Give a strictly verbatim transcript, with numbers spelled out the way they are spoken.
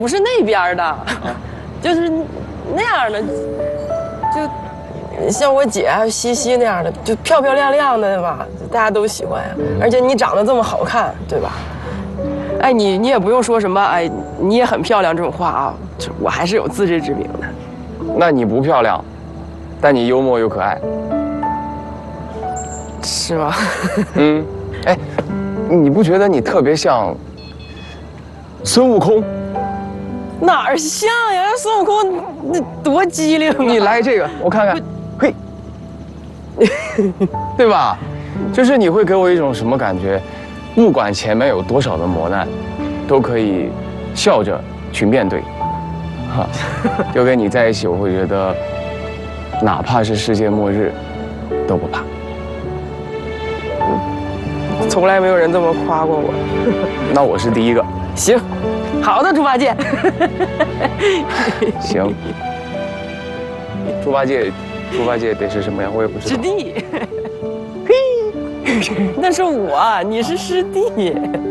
不是那边的，就是那样的，就像我姐还有西西那样的，就漂漂亮亮的吧，大家都喜欢呀。而且你长得这么好看，对吧？哎，你你也不用说什么，哎，你也很漂亮这种话啊，我还是有自知之明的。 那你不漂亮，但你幽默又可爱， 是吗？ 嗯，哎，你不觉得你特别像孙悟空？ 哪儿像呀？孙悟空那多机灵啊！ 你来这个，我看看，嘿，对吧？就是你会给我一种什么感觉？不管前面有多少的磨难，都可以笑着去面对。哈，就跟你在一起，我会觉得，哪怕是世界末日，都不怕。 从来没有人这么夸过我。 那我是第一个。 行，好的，猪八戒。 行。猪八戒，猪八戒得是什么样？我也不知道。 师弟。嘿，那是我，你是师弟。